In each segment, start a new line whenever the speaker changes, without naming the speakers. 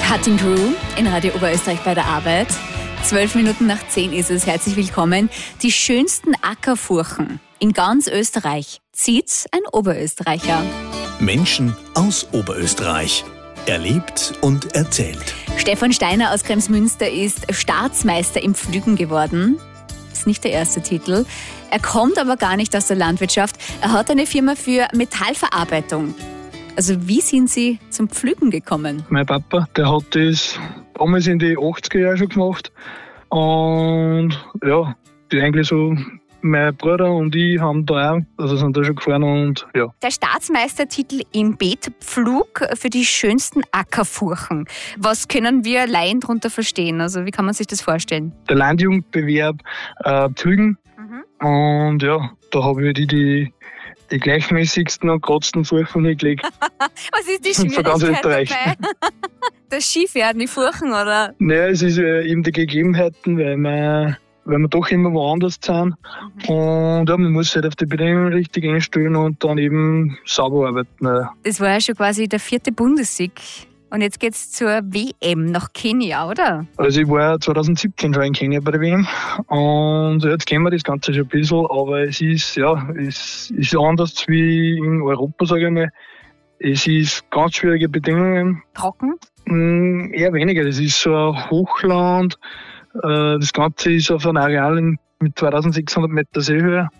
Cutting Crew in Radio Oberösterreich bei der Arbeit. 12 Minuten nach 10 ist es. Herzlich willkommen. Die schönsten Ackerfurchen in ganz Österreich zieht ein Oberösterreicher.
Menschen aus Oberösterreich. Erlebt und erzählt.
Stefan Steiner aus Kremsmünster ist Staatsmeister im Pflügen geworden. Das ist nicht der erste Titel. Er kommt aber gar nicht aus der Landwirtschaft. Er hat eine Firma für Metallverarbeitung. Also wie sind Sie zum Pflügen gekommen?
Mein Papa, der hat das damals in die 80er Jahre schon gemacht. Und ja, eigentlich so mein Bruder und ich haben da auch, also sind da schon gefahren und ja.
Der Staatsmeistertitel im Beetpflug für die schönsten Ackerfurchen. Was können wir Laien darunter verstehen? Also wie kann man sich das vorstellen?
Der Landjugendbewerb Pflügen. Und ja, da habe ich die gleichmäßigsten und geradsten Furchen hingelegt.
Was ist die Schwierigkeit dabei? Das Skifahren, die Furchen, oder?
Naja, es ist eben die Gegebenheiten, weil wir doch immer woanders sind. Und ja, man muss halt auf die Bedingungen richtig einstellen und dann eben sauber arbeiten. Ja.
Das war ja schon quasi der 4. Bundessieg. Und jetzt geht's zur WM nach Kenia, oder?
Also ich war 2017 schon in Kenia bei der WM. Und jetzt kennen wir das Ganze schon ein bisschen, aber es ist anders wie in Europa, sage ich mal. Es ist ganz schwierige Bedingungen.
Trocken?
Eher weniger. Das ist so ein Hochland. Das Ganze ist auf einem Areal mit 2600 Meter Seehöhe.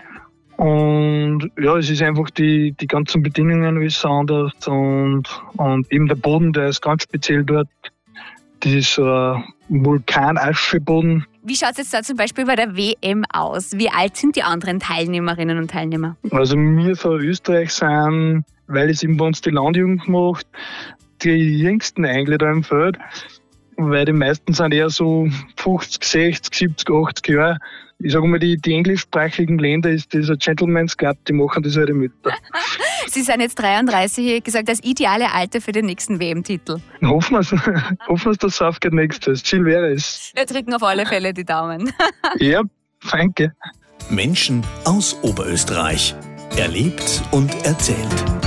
Und ja, es ist einfach die ganzen Bedingungen alles anders und eben der Boden, der ist ganz speziell dort. Das ist so ein Vulkanascheboden.
Wie schaut es jetzt da zum Beispiel bei der WM aus? Wie alt sind die anderen Teilnehmerinnen und Teilnehmer?
Also wir von Österreich sind, weil es eben bei uns die Landjugend macht, die jüngsten eigentlich da im Feld. Weil die meisten sind eher so 50, 60, 70, 80 Jahre. Ich sage mal, die englischsprachigen Länder ist das ein Gentleman's Club, die machen das halt mit.
Sie sind jetzt 33, gesagt, das ideale Alter für den nächsten WM-Titel.
Hoffen wir es, dass es aufgeht nächstes. Ziel wäre es.
Wir drücken auf alle Fälle die Daumen.
Ja, danke.
Menschen aus Oberösterreich. Erlebt und erzählt.